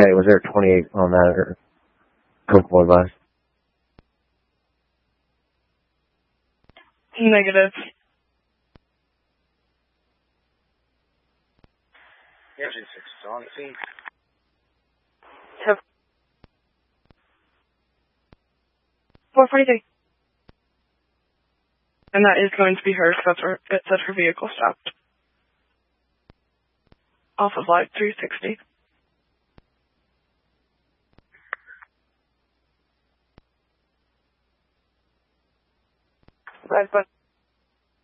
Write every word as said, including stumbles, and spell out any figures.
Okay, was there twenty-eight on that or Coke boy bus? Negative. Engine six is on scene. Have four forty-three. And that is going to be her, because that's where it said her vehicle stopped. Off of Live three sixty. Red bus.